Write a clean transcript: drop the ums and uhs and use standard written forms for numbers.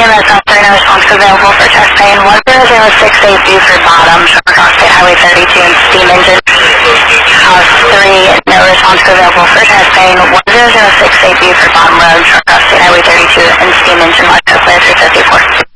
EMS officer, no response available for chest pain. 1006 Buford Bottom, across State Highway 32 and steam engine. House 3, no response available for chest pain. 1006 Buford Bottom Road, across State Highway 32 and steam engine. Watch out, clear 354.